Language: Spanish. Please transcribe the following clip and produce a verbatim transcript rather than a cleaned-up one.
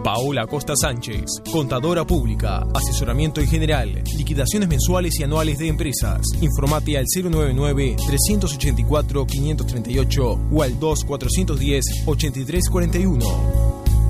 Paola Costa Sánchez, contadora pública, asesoramiento en general, liquidaciones mensuales y anuales de empresas. Informate al cero nueve nueve, tres ocho cuatro, cinco tres ocho o al dos cuatrocientos diez, ochenta y tres cuarenta y uno.